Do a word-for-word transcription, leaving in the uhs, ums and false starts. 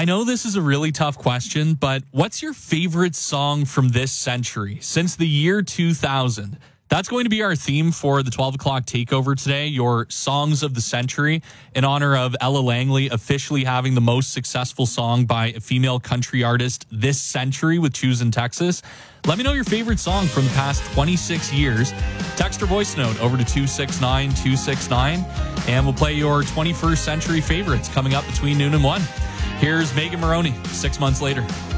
I know this is a really tough question, but what's your favorite song from this century since the year two thousand? That's going to be our theme for the twelve o'clock takeover today, your songs of the century, in honor of Ella Langley officially having the most successful song by a female country artist this century with Choose in Texas. Let me know your favorite song from the past twenty-six years. Text or voice note over to two six nine two six nine, and we'll play your twenty-first century favorites coming up between noon and one. Here's Megan Moroney, Six Months Later.